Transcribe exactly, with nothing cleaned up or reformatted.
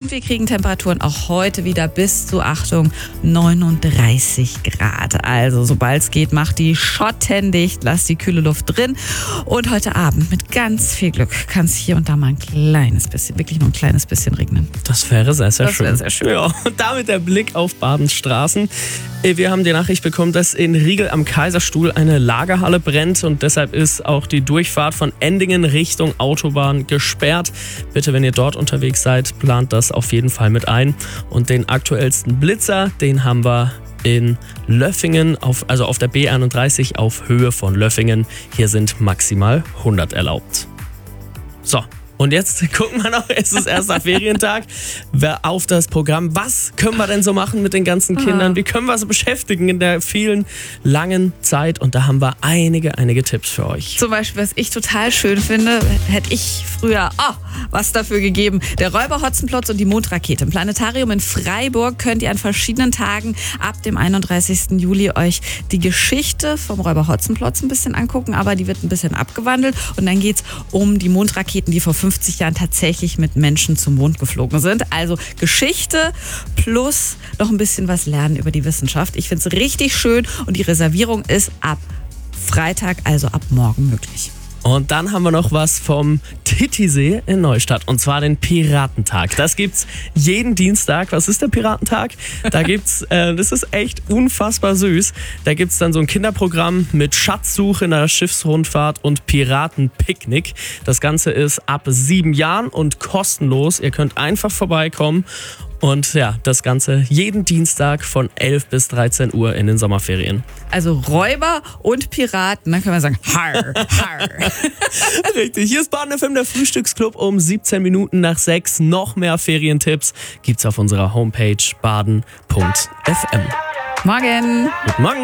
Und wir kriegen Temperaturen auch heute wieder bis zu, Achtung, neununddreißig Grad. Also sobald es geht, macht die Schotten dicht, lasst die kühle Luft drin. Und heute Abend mit ganz viel Glück kann es hier und da mal ein kleines bisschen, wirklich nur ein kleines bisschen regnen. Das wäre sehr, sehr das schön. Wäre sehr schön. Ja, und damit der Blick auf Badens Straßen. Wir haben die Nachricht bekommen, dass in Riegel am Kaiserstuhl eine Lagerhalle brennt und deshalb ist auch die Durchfahrt von Endingen Richtung Autobahn gesperrt. Bitte, wenn ihr dort unterwegs seid, plant das auf jeden Fall mit ein. Und den aktuellsten Blitzer, den haben wir in Löffingen, auf, also auf der B einunddreißig auf Höhe von Löffingen. Hier sind maximal hundert erlaubt. So. Und jetzt gucken wir noch, es ist erster Ferientag, auf das Programm. Was können wir denn so machen mit den ganzen Kindern? Wie können wir sie beschäftigen in der vielen langen Zeit? Und da haben wir einige, einige Tipps für euch. Zum Beispiel, was ich total schön finde, hätte ich früher oh, was dafür gegeben. Der Räuber-Hotzenplotz und die Mondrakete. Im Planetarium in Freiburg könnt ihr an verschiedenen Tagen ab dem einunddreißigsten Juli euch die Geschichte vom Räuber-Hotzenplotz ein bisschen angucken, aber die wird ein bisschen abgewandelt. Und dann geht es um die Mondraketen, die vor fünfzig Jahren tatsächlich mit Menschen zum Mond geflogen sind. Also Geschichte plus noch ein bisschen was lernen über die Wissenschaft. Ich finde es richtig schön und die Reservierung ist ab Freitag, also ab morgen möglich. Und dann haben wir noch was vom Titisee in Neustadt und zwar den Piratentag. Das gibt's jeden Dienstag. Was ist der Piratentag? Da gibt's, äh, das ist echt unfassbar süß. Da gibt's dann so ein Kinderprogramm mit Schatzsuche in der Schiffsrundfahrt und Piratenpicknick. Das Ganze ist ab sieben Jahren und kostenlos. Ihr könnt einfach vorbeikommen. Und ja, das Ganze jeden Dienstag von elf bis dreizehn Uhr in den Sommerferien. Also Räuber und Piraten, dann können wir sagen, har, har. Richtig, hier ist Baden F M, der Frühstücksclub um siebzehn Minuten nach sechs. Noch mehr Ferientipps gibt's auf unserer Homepage baden punkt f m. Morgen. Guten Morgen.